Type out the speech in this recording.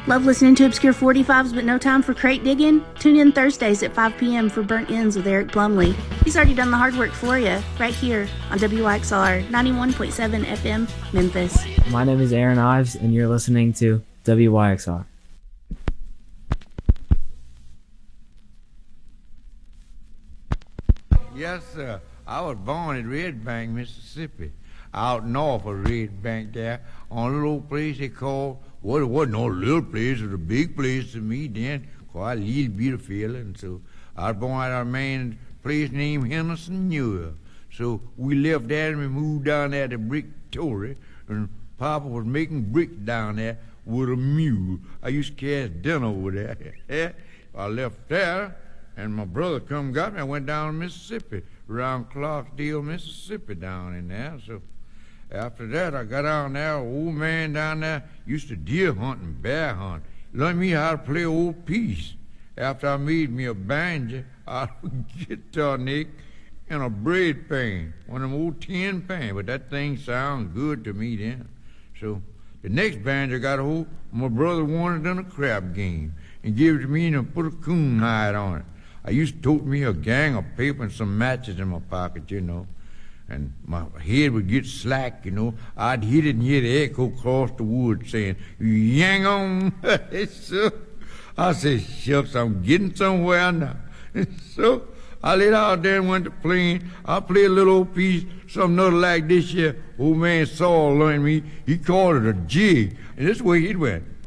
Love listening to Obscure 45s but no time for crate digging? Tune in Thursdays at 5 p.m. for Burnt Ends with Eric Plumley. He's already done the hard work for you, right here on WYXR 91.7 FM, Memphis. My name is Aaron Ives, and you're listening to WYXR. Yes, sir. I was born in Red Bank, Mississippi, out north of Red Bank there, on a little place they called, well, it wasn't no little place, it was a big place to me then, quite a little bit of feeling. So I was born at a man place named Henderson, New York. So we left there and we moved down there to Bricktory, and Papa was making bricks down there with a mule. I used to carry dinner over there. I left there, and my brother come got me. I went down to Mississippi, around Clarksdale, Mississippi, down in there. So after that, I got down there. Old man down there used to deer hunt and bear hunt. Learned me how to play old piece. After I made me a banjo, out of a guitar neck and a bread pan, one of them old tin pans. But that thing sounded good to me then. So the next banjo I got a hold, my brother wanted in a crap game and gave it to me and put a coon hide on it. I used to tote me a gang of paper and some matches in my pocket, you know. And my head would get slack, you know. I'd hit it and hear the echo across the woods saying, "Yang on." So I said, shucks, I'm getting somewhere now. So I laid out there and went to playing. I played a little old piece, something other like this here. Old man Saul learned me. He called it a jig. And this way it went.